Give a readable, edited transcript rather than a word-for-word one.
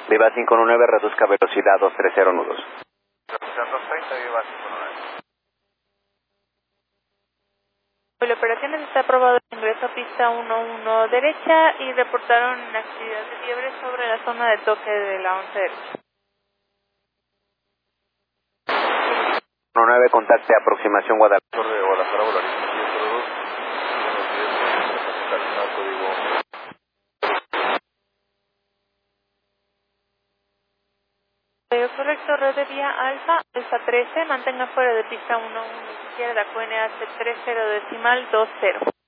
Viva 519, reduzca velocidad 230 nudos. Reducción 230, Viva 519. La operación está aprobado el ingreso a pista 11 derecha y reportaron actividad de fiebre sobre la zona de toque de la 11 derecha. 19, contacte aproximación Guadalajara. Torre de Guadalajara, Volaris 1002. Código. Correcto, red de vía alfa, alfa 13, mantenga fuera de pista 11 izquierda, QNH 30 decimal 20.